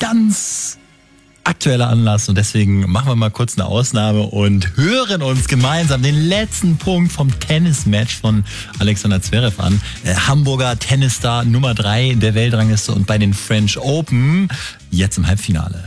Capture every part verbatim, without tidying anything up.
ganz aktueller Anlass und deswegen machen wir mal kurz eine Ausnahme und hören uns gemeinsam den letzten Punkt vom Tennismatch von Alexander Zverev an. Äh, Hamburger Tennisstar Nummer drei der Weltrangliste und bei den French Open jetzt im Halbfinale.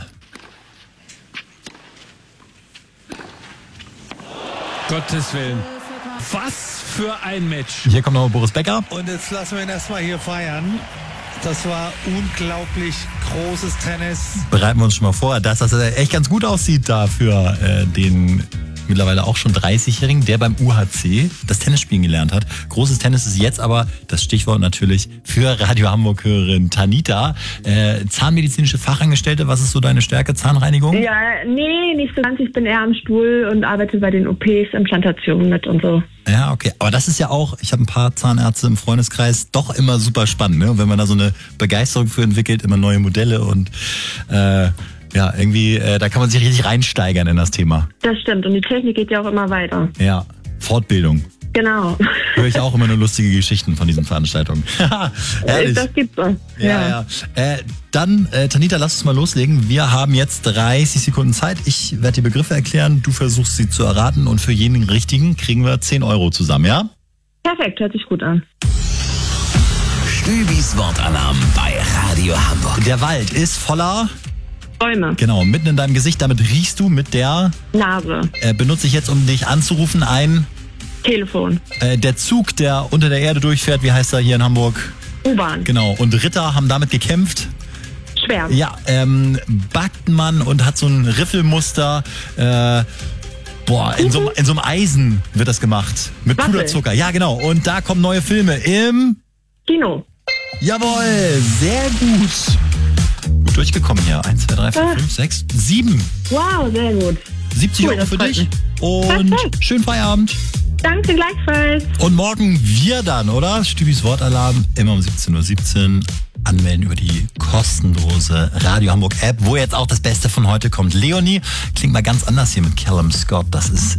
Gottes Willen. Was für ein Match. Hier kommt noch Boris Becker. Und jetzt lassen wir ihn erstmal hier feiern. Das war unglaublich großes Tennis. Bereiten wir uns schon mal vor, dass das echt ganz gut aussieht da für äh, den mittlerweile auch schon dreißigjährigen, der beim U H C das Tennisspielen gelernt hat. Großes Tennis ist jetzt aber das Stichwort natürlich für Radio Hamburg-Hörerin Tanita. Äh, zahnmedizinische Fachangestellte, was ist so deine Stärke? Zahnreinigung? Ja, nee, nicht so ganz. Ich bin eher am Stuhl und arbeite bei den O Ps, Implantationen mit und so. Ja, okay. Aber das ist ja auch, ich habe ein paar Zahnärzte im Freundeskreis, doch immer super spannend, ne? Und wenn man da so eine Begeisterung für entwickelt, immer neue Modelle und äh, ja, irgendwie, äh, da kann man sich richtig reinsteigern in das Thema. Das stimmt. Und die Technik geht ja auch immer weiter. Ja, Fortbildung. Genau. Höre ich auch immer nur lustige Geschichten von diesen Veranstaltungen. Ehrlich. Das gibt's auch. Ja, ja. ja. Äh, dann, äh, Tanita, lass uns mal loslegen. Wir haben jetzt dreißig Sekunden Zeit. Ich werde die Begriffe erklären, du versuchst sie zu erraten und für jeden Richtigen kriegen wir zehn Euro zusammen, ja? Perfekt, hört sich gut an. Stübis Wortalarm bei Radio Hamburg. Der Wald ist voller... Bäume. Genau, mitten in deinem Gesicht, damit riechst du mit der... Nase. Äh, benutze ich jetzt, um dich anzurufen, ein... Telefon. Äh, der Zug, der unter der Erde durchfährt, wie heißt er hier in Hamburg? U-Bahn. Genau, und Ritter haben damit gekämpft. Schwert. Ja, ähm, backt man und hat so ein Riffelmuster. Äh, boah, in so, in so einem Eisen wird das gemacht. Mit Waffel. Puderzucker. Ja, genau. Und da kommen neue Filme im... Kino. Jawohl, sehr gut. Gut durchgekommen hier. Eins, zwei, drei, vier, fünf, sechs, sieben. Wow, sehr gut. siebzig Cool, Euro das für freut dich. mich. Und Perfekt. schönen Feierabend. Danke gleichfalls. Und morgen wir dann, oder? Stübis Wortalarm, immer um siebzehn Uhr siebzehn. Anmelden über die kostenlose Radio Hamburg App, wo jetzt auch das Beste von heute kommt. Leonie klingt mal ganz anders hier mit Callum Scott. Das ist